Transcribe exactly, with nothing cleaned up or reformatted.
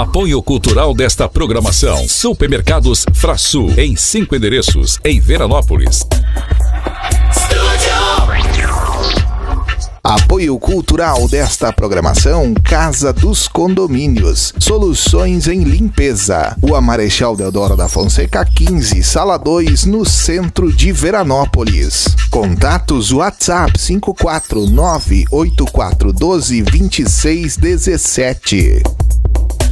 Apoio cultural desta programação: Supermercados Frasul, em cinco endereços, em Veranópolis. Apoio cultural desta programação: Casa dos Condomínios, soluções em limpeza. Rua Marechal Deodoro da Fonseca quinze, sala dois, no centro de Veranópolis. Contatos WhatsApp cinco quatro nove oito quatro um dois dois seis um sete.